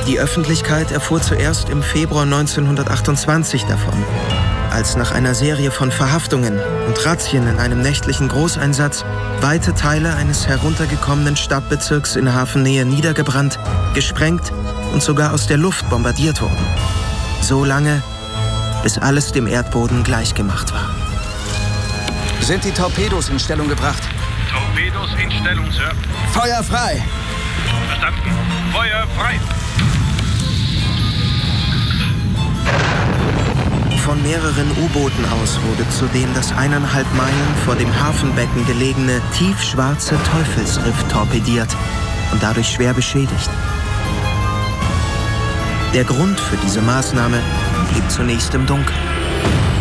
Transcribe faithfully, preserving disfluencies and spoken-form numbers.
Die Öffentlichkeit erfuhr zuerst im Februar neunzehnhundertachtundzwanzig davon, als nach einer Serie von Verhaftungen und Razzien in einem nächtlichen Großeinsatz weite Teile eines heruntergekommenen Stadtbezirks in Hafennähe niedergebrannt, gesprengt und sogar aus der Luft bombardiert wurden. So lange, bis alles dem Erdboden gleichgemacht war. Sind die Torpedos in Stellung gebracht? Torpedos in Stellung, Sir. Feuer frei! Verstanden. Feuer frei! Von mehreren U-Booten aus wurde zudem das eineinhalb Meilen vor dem Hafenbecken gelegene tiefschwarze Teufelsriff torpediert und dadurch schwer beschädigt. Der Grund für diese Maßnahme blieb zunächst im Dunkeln.